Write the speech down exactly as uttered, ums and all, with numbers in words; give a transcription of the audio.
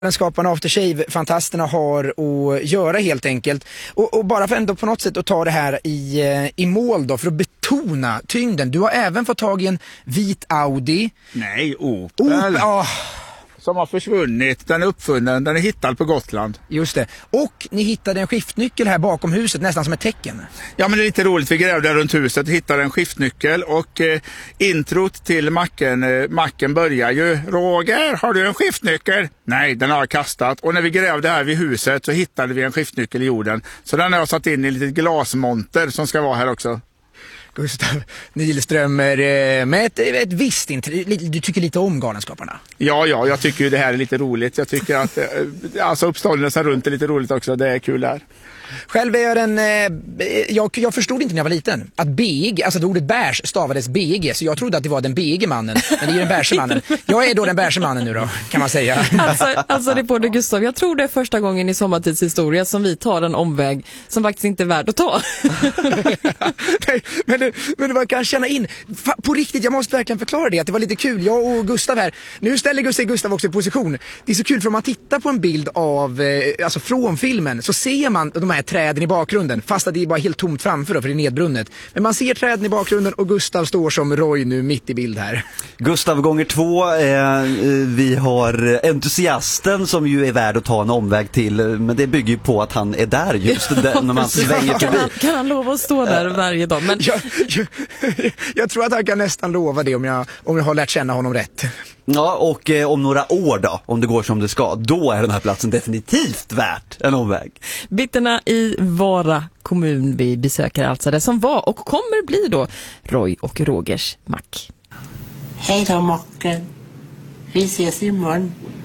Skaparna After Shave-fantasterna har att göra helt enkelt. Och, och bara för ändå på något sätt att ta det här i, i mål då, för att betona tyngden. Du har även fått tag i en vit Audi. Nej, Opel. Opel, oh. Som har försvunnit, den är uppfunnen, den är hittad på Gotland. Just det. Och ni hittade en skiftnyckel här bakom huset, nästan som ett tecken. Ja, men det är lite roligt, vi grävde runt huset och hittade en skiftnyckel. Och eh, introt till macken, eh, macken börjar ju: Roger, har du en skiftnyckel? Nej, den har jag kastat. Och när vi grävde här vid huset så hittade vi en skiftnyckel i jorden. Så den har jag satt in i en litet glasmonter som ska vara här också. Gustav Nilströmer, med ett, ett visst intresse. Du tycker lite om Galenskaparna? Ja, ja, jag tycker ju det här är lite roligt. Jag tycker att alltså uppståndelsen runt är lite roligt också. Det är kul här. Själv är jag en, jag, jag förstod inte när jag var liten att B I G, alltså det ordet bärs stavades B I G, så jag trodde att det var den B I G-mannen, men det är den bärse mannen. Jag är då den bärse mannen nu då, kan man säga. Alltså, alltså det är både Gustav, jag tror det är första gången i Sommartids historia som vi tar en omväg som faktiskt inte är värd att ta. Nej, men, det, men det var kan känna in, på riktigt, jag måste verkligen förklara det, att det var lite kul, jag och Gustav här, nu ställer sig Gustav också i position. Det är så kul för om man tittar på en bild av, alltså från filmen, så ser man de här träden i bakgrunden, fast att det är bara helt tomt framför då, för det är nedbrunnet. Men man ser träden i bakgrunden och Gustav står som Roy nu mitt i bild här. Gustav gånger två, eh, vi har entusiasten som ju är värd att ta en omväg till, men det bygger ju på att han är där just där, när man svänger kan, han, kan han lova att stå där varje dag? Men... Jag, jag, jag tror att han kan nästan lova det om jag, om jag har lärt känna honom rätt. Ja, och eh, om några år då, om det går som det ska, då är den här platsen definitivt värt en omväg. Bitterna i Vara kommun vi besöker alltså, det som var och kommer bli då Roy och Rogers mack. Hej då, macken. Vi ses imorgon.